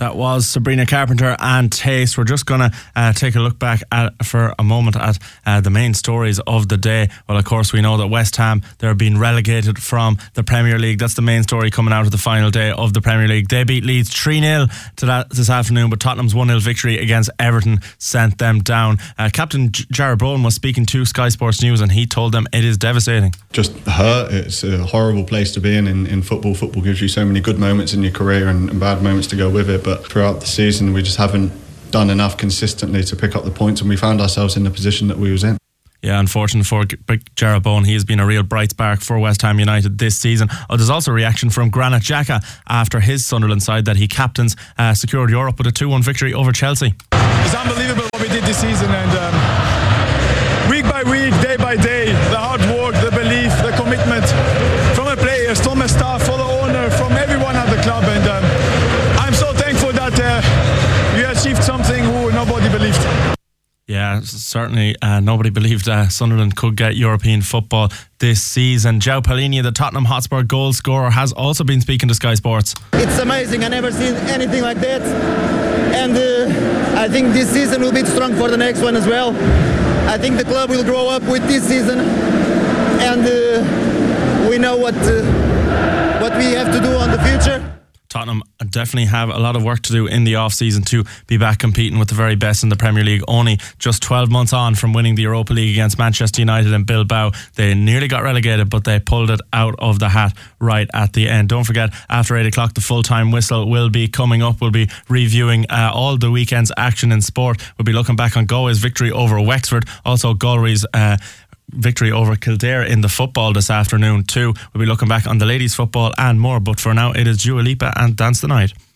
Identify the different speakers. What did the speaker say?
Speaker 1: That was Sabrina Carpenter and Taste. We're just going to take a look back for a moment at the main stories of the day. Well, of course, we know that West Ham, they're being relegated from the Premier League. That's the main story coming out of the final day of the Premier League. They beat Leeds 3-0 this afternoon, but Tottenham's 1-0 victory against Everton sent them down. Captain Jarrod Bowen was speaking to Sky Sports News, and he told them it is devastating.
Speaker 2: Just hurt. It's a horrible place to be in football. Football gives you so many good moments in your career and bad moments to go with it, but throughout the season we just haven't done enough consistently to pick up the points, and we found ourselves in the position that we was in.
Speaker 1: Yeah, unfortunate for Jarrod Bowen. He has been a real bright spark for West Ham United this season. There's also a reaction from Granit Xhaka after his Sunderland side that he captains secured Europe with a 2-1 victory over Chelsea.
Speaker 3: It's unbelievable what we did this season, and week by week, day by day, the hard work, the belief, the commitment from the players, from the staff, from the owner, from everyone at the club, and I'm so thankful that we achieved something who nobody believed.
Speaker 1: Yeah, certainly nobody believed Sunderland could get European football this season. João Palhinha, the Tottenham Hotspur goal scorer, has also been speaking to Sky Sports.
Speaker 4: It's amazing. I never seen anything like that, and I think this season will be strong for the next one as well. I think the club will grow up with this season, and we know what we have to do on the future.
Speaker 1: Tottenham definitely have a lot of work to do in the off-season to be back competing with the very best in the Premier League. Only just 12 months on from winning the Europa League against Manchester United and Bilbao. They nearly got relegated, but they pulled it out of the hat right at the end. Don't forget, after 8 o'clock, the full-time whistle will be coming up. We'll be reviewing all the weekend's action in sport. We'll be looking back on Galway's victory over Wexford. Also, Galway's victory over Kildare in the football this afternoon too. We'll be looking back on the ladies' football and more, but for now it is Dua Lipa and Dance the Night.